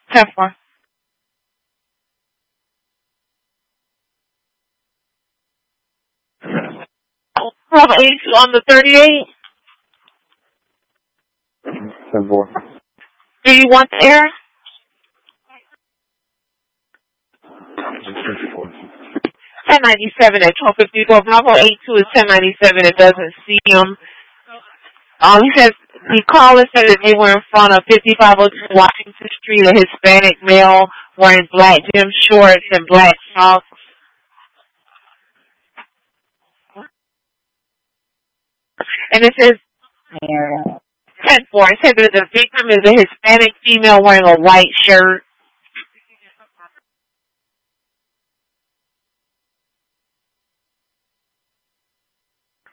10-4. Bravo 82 on the 38. 10-4. Do you want the air? 1097 at 1254. Bravo 82 is 1097. It doesn't see him. He says the caller said that they were in front of 5502 Washington Street, a Hispanic male wearing black gym shorts and black socks. And it says 10-4. It says that the victim is a Hispanic female wearing a white shirt.